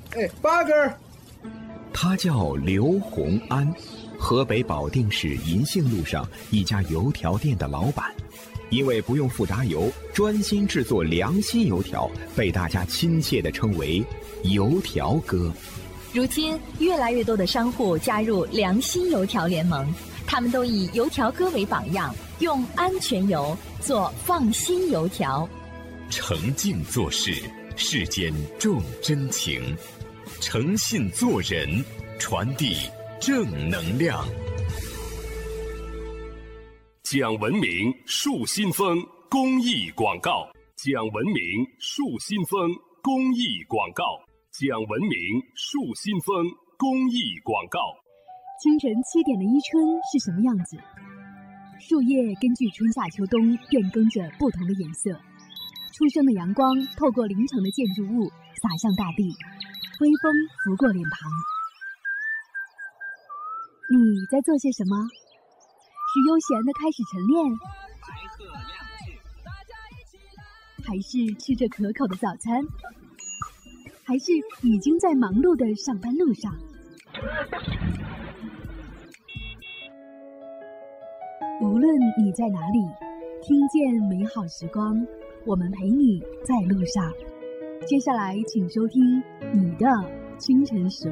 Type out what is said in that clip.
8根。 他叫刘洪安，河北保定市银杏路上一家油条店的老板。因为不用复杂油，专心制作良心油条，被大家亲切地称为油条哥。 如今越来越多的商户加入良心油条联盟，他们都以油条哥为榜样，用安全油做放心油条。 诚敬做事，世间重真情；诚信做人，传递正能量。 讲文明树新风公益广告，讲文明树新风公益广告，讲文明树新风公益广告。 清晨7点的伊春是什么样子？树叶根据春夏秋冬变更着不同的颜色，初升的阳光透过凌晨的建筑物洒向大地，微风拂过脸庞。你在做些什么？是悠闲的开始晨练，还是吃着可口的早餐，还是已经在忙碌的上班路上？无论你在哪里，听见美好时光，我们陪你在路上。接下来请收听你的清晨时